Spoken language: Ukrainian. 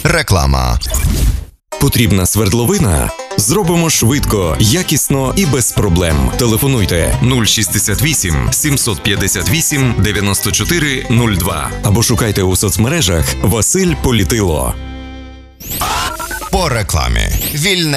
Реклама. Потрібна свердловина? Зробимо швидко, якісно і без проблем. Телефонуйте 068 758 94 02 або шукайте у соцмережах Василь Політило. По рекламі. Вільне